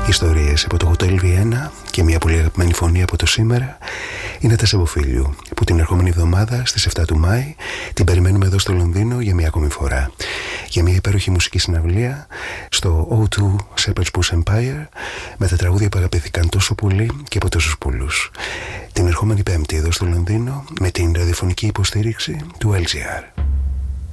Ιστορίες από το Hotel Vienna και μια πολύ αγαπημένη φωνή από το σήμερα είναι τα Σεβοφίλιου, που την ερχόμενη εβδομάδα στις 7 του Μάη την περιμένουμε εδώ στο Λονδίνο για μια ακόμη φορά. Για μια υπέροχη μουσική συναυλία στο O2 Shepherd's Bush Empire με τα τραγούδια που αγαπήθηκαν τόσο πολύ και από τόσους πολλούς. Την ερχόμενη Πέμπτη εδώ στο Λονδίνο με την ραδιοφωνική υποστήριξη του LGR.